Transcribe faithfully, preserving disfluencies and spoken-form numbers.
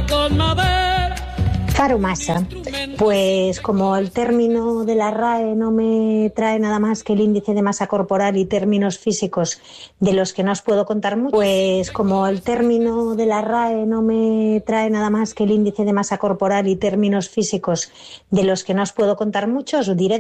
Farumasa. Pues como el término de la R A E no me trae nada más que el índice de masa corporal y términos físicos de los que no os puedo contar mucho, pues como el término de la R A E no me trae nada más que el índice de masa corporal y términos físicos de los que no os puedo contar mucho, os diré